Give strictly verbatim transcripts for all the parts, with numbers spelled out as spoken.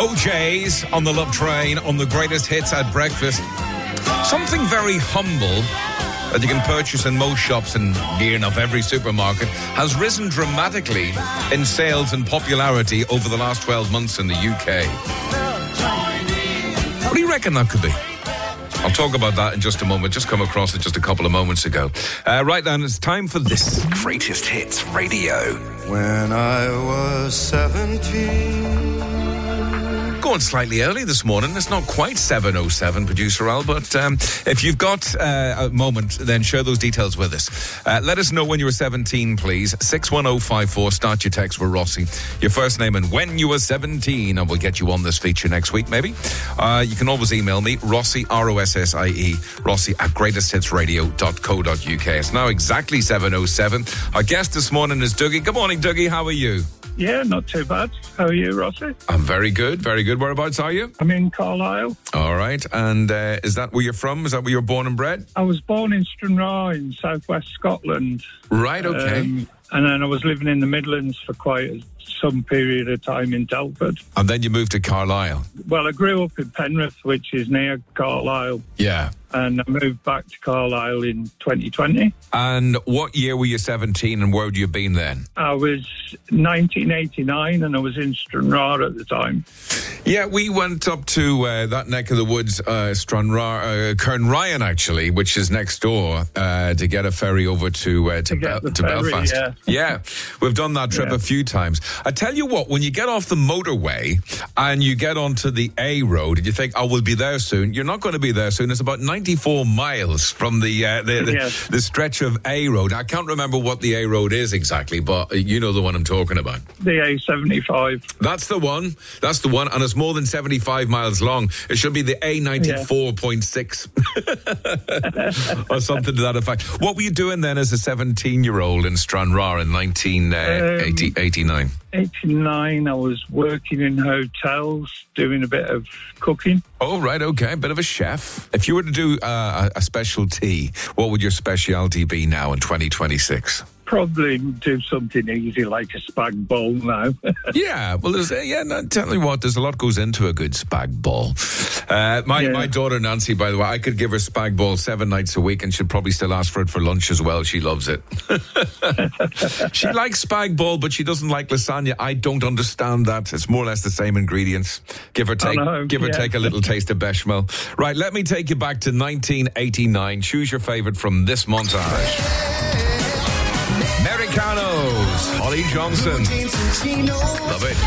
O J's on the Love Train on the greatest hits at breakfast. Something very humble that you can purchase in most shops and near enough every supermarket has risen dramatically in sales and popularity over the last twelve months in the U K. What do you reckon that could be? I'll talk about that in just a moment. Just come across it just a couple of moments ago. Uh, right then, it's time for this. Greatest Hits Radio. When I was seventeen. Going slightly early this morning. It's not quite seven oh seven, Producer Al, but um, if you've got uh, a moment, then share those details with us. Uh, let us know when you were seventeen, please. six one oh five four, start your text with Rossi. Your first name and when you were seventeen, and we'll get you on this feature next week, maybe. Uh, you can always email me, Rossi, R O S S I E, Rossi at greatest hits radio dot co dot U K. It's now exactly seven oh seven. Our guest this morning is Dougie. Good morning, Dougie. How are you? Yeah, not too bad. How are you, Rossi? I'm very good, very good. Whereabouts are you? I'm in Carlisle. All right. And uh, is that where you're from? Is that where you were born and bred? I was born in Stranraer in southwest Scotland. Right, okay. Um, and then I was living in the Midlands for quite a, some period of time in Telford. And then you moved to Carlisle? Well, I grew up in Penrith, which is near Carlisle. Yeah. And I moved back to Carlisle in twenty twenty. And what year were you seventeen and where had you been then? I was nineteen eighty-nine and I was in Stranraer at the time. Yeah, we went up to uh, that neck of the woods, uh, Stranraer, uh, Kernryan actually, which is next door, uh, to get a ferry over to uh, to, To get Bel- the to ferry, Belfast. yeah. Yeah, we've done that trip Yeah. a few times. I tell you what, when you get off the motorway and you get onto the A road and you think, oh, we'll be there soon, you're not going to be there soon. It's about ninety-four miles from the uh, the, the, Yes. the stretch of A road. I can't remember what the A road is exactly, but you know the one I'm talking about. The A seventy-five. That's the one. That's the one. And it's more than seventy-five miles long. It should be the A ninety-four point six or something to that effect. What were you doing then as a seventeen-year-old in Stranraer in nineteen eighty-nine? Um, eighty-nine, I was working in hotels, doing a bit of cooking. Oh, right, okay. A bit of a chef. If you were to do uh, a specialty, what would your specialty be now in twenty twenty-six? Probably do something easy like a spag bowl now. Yeah, well, there's, uh, yeah, no, tell you what, there's a lot goes into a good spag ball. Uh, my, Yeah. my daughter, Nancy, by the way, I could give her spag ball seven nights a week and she'd probably still ask for it for lunch as well. She loves it. She likes spag ball, but she doesn't like lasagna. I don't understand that. It's more or less the same ingredients. Give or take, know, give or yeah. take a little taste of bechamel. Right, let me take you back to nineteen eighty-nine. Choose your favourite from this montage. Americanos, Holly Johnson. Love it.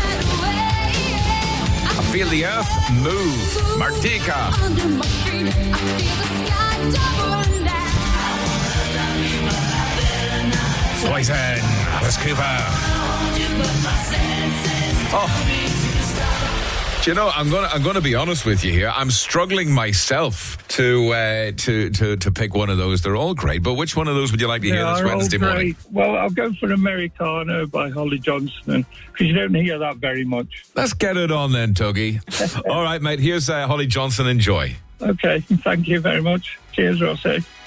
I feel the earth move. Martika. Poison. Alice Cooper. Oh. Do you know, I'm gonna I'm gonna be honest with you here. I'm struggling myself to uh, to to to pick one of those. They're all great, but which one of those would you like to hear They this are all Wednesday great. morning? Well, I'll go for Americano by Holly Johnson because you don't hear that very much. Let's get it on then, Tuggy. All right, mate. Here's uh, Holly Johnson. Enjoy. Okay, thank you very much. Cheers, Rossi.